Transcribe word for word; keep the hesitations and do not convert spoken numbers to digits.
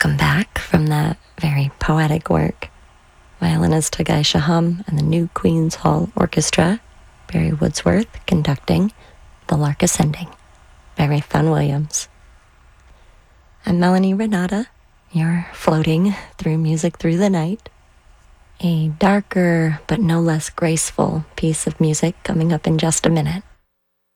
Welcome back from that very poetic work. Violinist Tagai Shaham and the New Queen's Hall Orchestra, Barry Woodsworth conducting The Lark Ascending by Ralph Vaughan Williams. I'm Melanie Renata. You're floating through music through the night. A darker but no less graceful piece of music coming up in just a minute.